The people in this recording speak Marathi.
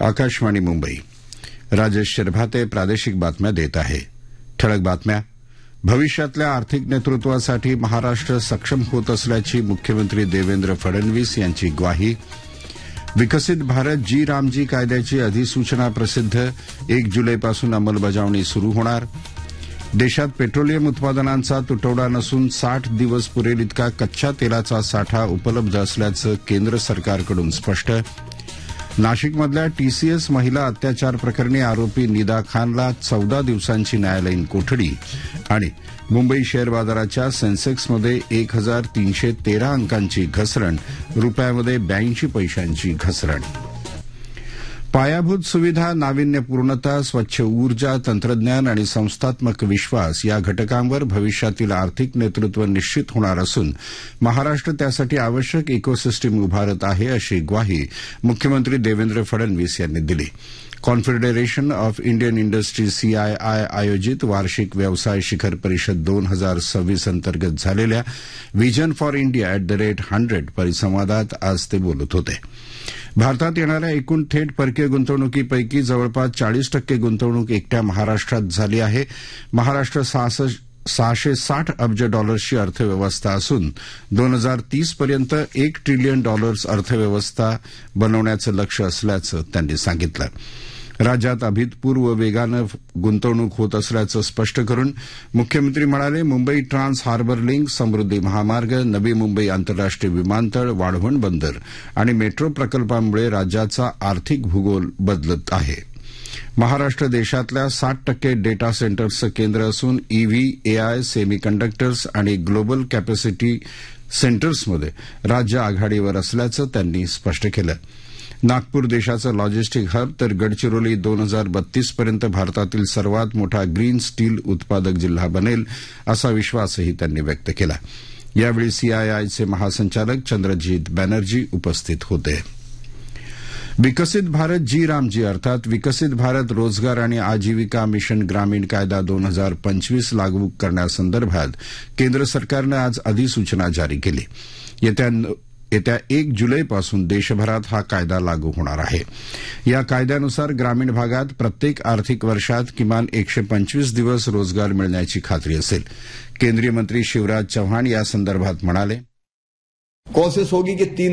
आकाशवाणी मुंबई. राजेश शिरभाते प्रादेशिक बातम्या देत आहे. ठळक बातम्या. भविष्यातल्या आर्थिक नेतृत्वासाठी महाराष्ट्र सक्षम होत असल्याची मुख्यमंत्री देवेंद्र फडणवीस यांची ग्वाही. विकसित भारत जी रामजी कायद्याची अधिसूचना प्रसिद्ध. 1 जुलैपासून अंमलबजावणी सुरू होणार. देशात पेट्रोलियम उत्पादनांचा तुटवडा नसून 60 दिवस पुरेल इतका कच्च्या तेलाचा साठा उपलब्ध असल्याचं केंद्र सरकारकडून स्पष्ट. नाशिकमधल्या टीसीएस महिला अत्याचार प्रकरणी आरोपी निदा खानला 14 दिवसांची न्यायालयीन कोठडी. आणि मुंबई शेअर बाजाराच्या सेन्सेक्समध्ये 1313 अंकांची घसरण. रुपयामध्ये 82 पैशांची घसरण. पायाभूत सुविधा, नाविन्यपूर्णता, स्वच्छ ऊर्जा, तंत्रज्ञान आणि संस्थात्मक विश्वास या घटकांवर भविष्यातील आर्थिक नेतृत्व निश्चित होणार असून महाराष्ट्र त्यासाठी आवश्यक इकोसिस्टीम उभारत आहे, अशी ग्वाही मुख्यमंत्री देवेंद्र फडणवीस यांनी दिली. Confederation of Indian industry CII आयोजित वार्षिक व्यवसाय शिखर परिषद 2026 अंतर्गत झालेल्या व्हिजन फॉर इंडिया @100 परिसंवादात आज ते बोलत होते. भारतात येणाऱ्या एकूण थेट परकीय गुंतवणुकीपैकी जवळपास 40% गुंतवणूक एकट्या महाराष्ट्रात झाली आहे. महाराष्ट्र $660 अब्ज ची अर्थव्यवस्था असून 2030 पर्यंत $1 ट्रिलियन अर्थव्यवस्था बनवण्याचं लक्ष्य असल्याचं त्यांनी सांगितलं. राज्यात अभूतपूर्व वेगानं गुंतवणूक होत असल्याचं स्पष्ट करून मुख्यमंत्री म्हणाले, मुंबई ट्रान्स हार्बर लिंक, समृद्धी महामार्ग, नवी मुंबई आंतरराष्ट्रीय विमानतळ, वाढवण बंदर आणि मेट्रो प्रकल्पांमुळे राज्याचा आर्थिक भूगोल बदलत आहे. महाराष्ट्र देशातल्या 60% डेटा सेंटर्सचं केंद्र असून ईव्ही, एआय, सेमीकंडक्टर्स आणि ग्लोबल कॅपॅसिटी सेंटर्समध्ये राज्य आघाडीवर असल्याचं त्यांनी स्पष्ट केलं. नागपूर देशाचं लॉजिस्टिक हब तर गडचिरोली 2032 पर्यंत भारतातील सर्वात मोठा ग्रीन स्टील उत्पादक जिल्हा बनेल, असा विश्वासही त्यांनी व्यक्त केला. यावेळी सीआयआयचे महासंचालक चंद्रजीत बॅनर्जी उपस्थित होते. विकसित भारत जी रामजी अर्थात विकसित भारत रोजगार आणि आजीविका मिशन ग्रामीण कायदा 2025 लागू करण्यासंदर्भात केंद्र सरकारनं आज अधिसूचना जारी केली. येत्या 1 जुलैपासून देशभरात हा कायदा लागू होणार आहे. या कायद्यानुसार ग्रामीण भागात प्रत्येक आर्थिक वर्षात किमान 125 दिवस रोजगार मिळण्याची खात्री असेल. केंद्रीय मंत्री शिवराज चौहान यासंदर्भात म्हणाले, कोशिश होगी कि 3